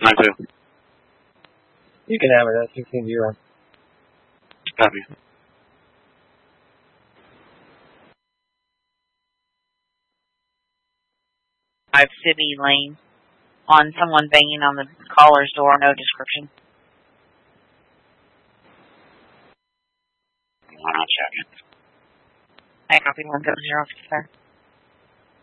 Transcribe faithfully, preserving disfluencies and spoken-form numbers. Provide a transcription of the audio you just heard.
nine two. You can have it at sixteen zero. Copy. Five City Lane. On someone banging on the caller's door, no description. Why not check it? I copy one seven zero, sir.